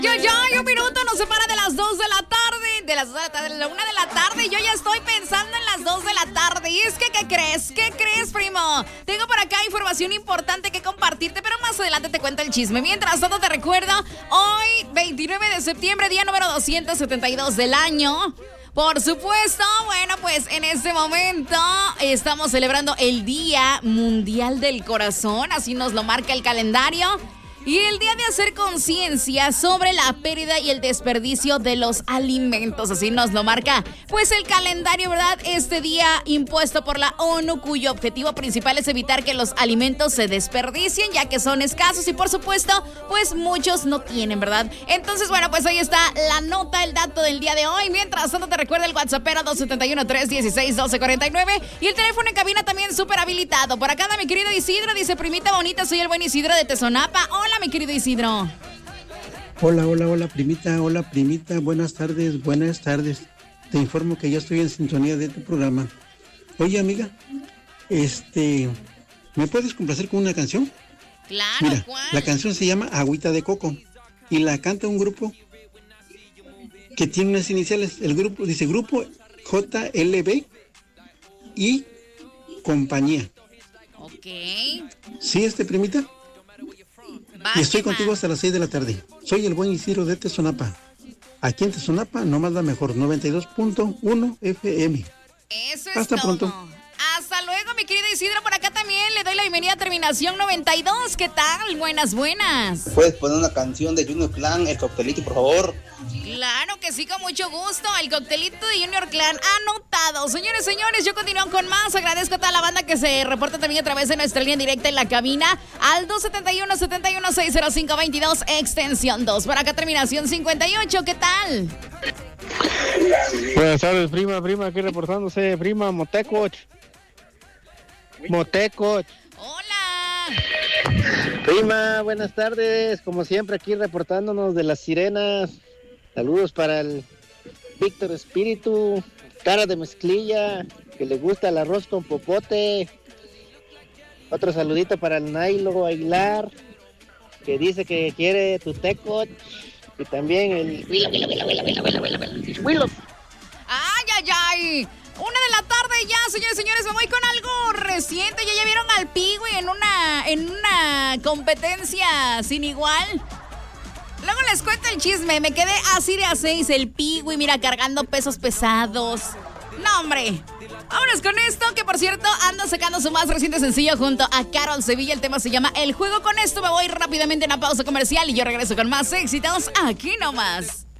Ya, un minuto nos separa de las 2 de la tarde, de la 1 de la tarde, y yo ya estoy pensando en las 2 de la tarde. Y es que, ¿qué crees? ¿Qué crees, primo? Tengo por acá información importante que compartirte, pero más adelante te cuento el chisme. Mientras tanto, te recuerdo, hoy, 29 de septiembre, día número 272 del año. Por supuesto, bueno, pues en este momento estamos celebrando el Día Mundial del Corazón, así nos lo marca el calendario. Y el día de hacer conciencia sobre la pérdida y el desperdicio de los alimentos, así nos lo marca pues el calendario, ¿verdad? Este día impuesto por la ONU, cuyo objetivo principal es evitar que los alimentos se desperdicien, ya que son escasos y por supuesto pues muchos no tienen, ¿verdad? Entonces, bueno, pues ahí está la nota, el dato del día de hoy. Mientras tanto, te recuerda el WhatsApp era 271-316-1249 y el teléfono en cabina también súper habilitado. Por acá anda mi querido Isidro, dice: primita bonita, soy el buen Isidro de Tezonapa. Hola, mi querido Isidro. Hola, primita. Hola, primita. Buenas tardes. Te informo que ya estoy en sintonía de tu programa. Oye, amiga, ¿me puedes complacer con una canción? Claro, mira, ¿cuál? La canción se llama Agüita de Coco y la canta un grupo que tiene unas iniciales. El grupo dice Grupo JLB y compañía. Ok. ¿Sí, primita? Y estoy contigo hasta las 6 de la tarde. Soy el buen Isidro de Tezonapa. Aquí en Tezonapa, nomás la mejor, 92.1 FM. Eso es hasta todo. Pronto. Hasta luego, mi querido Isidro. Por acá también le doy la bienvenida a Terminación 92. ¿Qué tal? Buenas. ¿Puedes poner una canción de Junior Clan, El Coctelito, por favor? Claro que sí, con mucho gusto. El coctelito de Junior Clan anotado. Señores, yo continúo con más. Agradezco a toda la banda que se reporta también a través de nuestra línea directa en la cabina al 271-71-605-22, extensión 2. Por acá Terminación 58. ¿Qué tal? Buenas tardes, prima, aquí reportándose, prima, Motecoch. Hola. Prima, buenas tardes, como siempre aquí reportándonos de las sirenas. Saludos para el Víctor Espíritu, cara de mezclilla, que le gusta el arroz con popote. Otro saludito para el Nailo Aguilar, que dice que quiere tu tecoch. Y también el Willow. ¡Ay! 1 de la tarde ya, señores, me voy con algo reciente. Ya vieron al Pigui en una competencia sin igual. Luego les cuento el chisme. Me quedé así de a 6, el Pigui, mira, cargando pesos pesados. No, hombre. Vámonos con esto, que por cierto anda sacando su más reciente sencillo junto a Carol Sevilla. El tema se llama El Juego. Con esto me voy rápidamente a una pausa comercial y yo regreso con más éxitos aquí nomás.